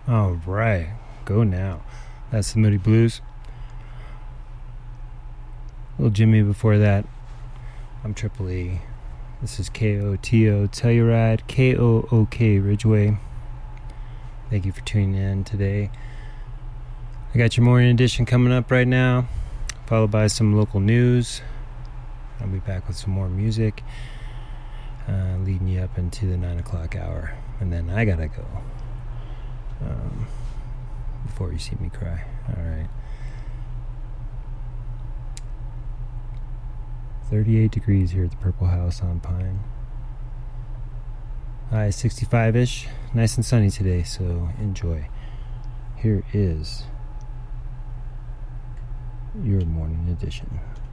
All right, go now. That's the Moody Blues. Little Jimmy before that. I'm Triple E. This is KOTO Telluride, KOOK Ridgeway. Thank you for tuning in today. I got your morning edition coming up right now, followed by some local news. I'll be back with some more music, leading you up into the 9 o'clock hour. And then I gotta go. Before you see me cry. Alright. 38 degrees here at the Purple House on Pine. High 65-ish. Nice and sunny today, so enjoy. Here is your morning edition.